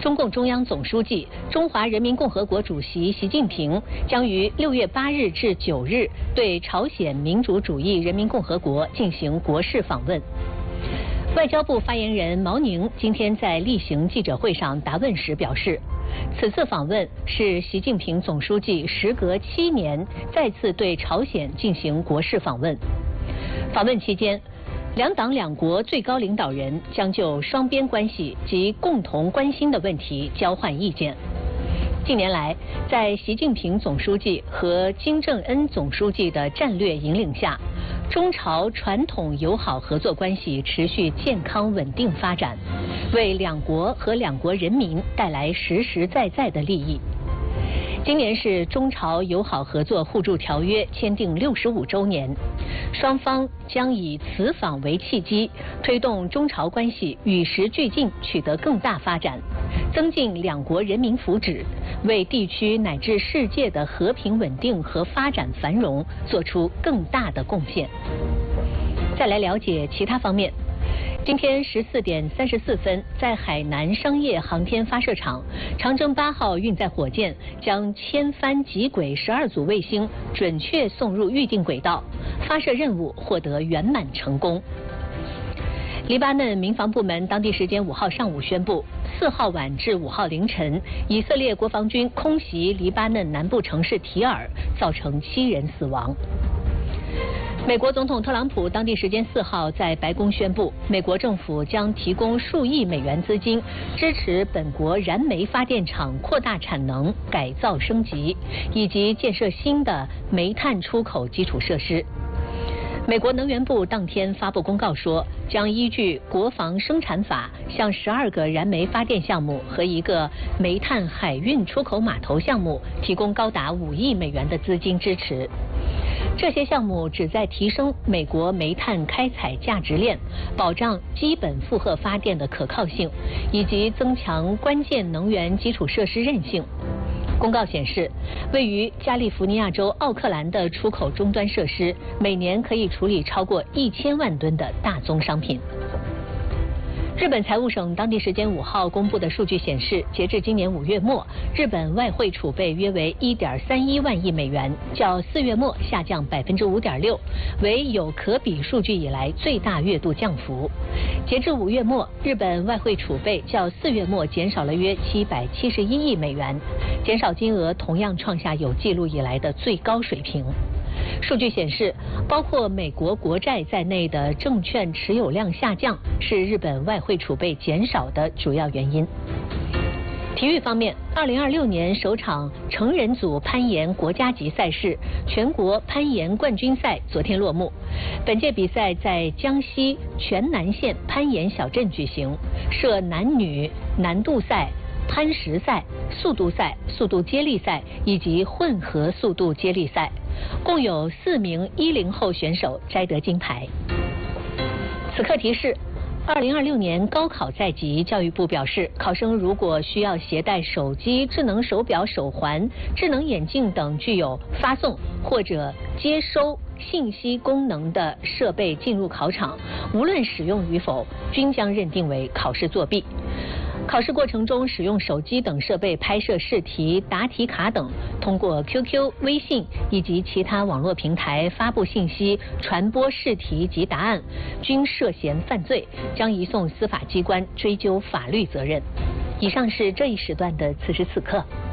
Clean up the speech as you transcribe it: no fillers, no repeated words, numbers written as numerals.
中共中央总书记、中华人民共和国主席习近平将于6月8日至9日对朝鲜民主主义人民共和国进行国事访问。外交部发言人毛宁今天在例行记者会上答问时表示，此次访问是习近平总书记时隔7年再次对朝鲜进行国事访问。访问期间，两党两国最高领导人将就双边关系及共同关心的问题交换意见。近年来，在习近平总书记和金正恩总书记的战略引领下，中朝传统友好合作关系持续健康稳定发展，为两国和两国人民带来实实在在的利益。今年是中朝友好合作互助条约签订65周年，双方将以此访为契机，推动中朝关系与时俱进，取得更大发展，增进两国人民福祉，为地区乃至世界的和平稳定和发展繁荣做出更大的贡献。再来了解其他方面。今天14点34分，在海南商业航天发射场，长征8号运载火箭将千帆极轨12组卫星准确送入预定轨道，发射任务获得圆满成功。黎巴嫩民防部门当地时间5号上午宣布，4号晚至5号凌晨，以色列国防军空袭黎巴嫩南部城市提尔，造成7人死亡。美国总统特朗普当地时间4号在白宫宣布，美国政府将提供数亿美元资金，支持本国燃煤发电厂扩大产能、改造升级，以及建设新的煤炭出口基础设施。美国能源部当天发布公告说，将依据国防生产法，向12个燃煤发电项目和一个煤炭海运出口码头项目提供高达5亿美元的资金支持。这些项目旨在提升美国煤炭开采价值链，保障基本负荷发电的可靠性，以及增强关键能源基础设施韧性。公告显示，位于加利福尼亚州奥克兰的出口终端设施，每年可以处理超过1000万吨的大宗商品。日本财务省当地时间5号公布的数据显示，截至今年5月末，日本外汇储备约为1.31万亿美元，较4月末下降5.6%，为有可比数据以来最大月度降幅。截至5月末，日本外汇储备较4月末减少了约771亿美元，减少金额同样创下有记录以来的最高水平。数据显示，包括美国国债在内的证券持有量下降是日本外汇储备减少的主要原因。体育方面，2026年首场成人组攀岩国家级赛事全国攀岩冠军赛昨天落幕。本届比赛在江西全南县攀岩小镇举行，设男女难度赛、攀石赛、速度赛、速度接力赛以及混合速度接力赛，共有4名10后选手摘得金牌。此刻提示：2026年高考在即，教育部表示，考生如果需要携带手机、智能手表、手环、智能眼镜等具有发送或者接收信息功能的设备进入考场，无论使用与否，均将认定为考试作弊。考试过程中使用手机等设备拍摄试题、答题卡等，通过 QQ、微信以及其他网络平台发布信息、传播试题及答案，均涉嫌犯罪，将移送司法机关追究法律责任。以上是这一时段的此时此刻。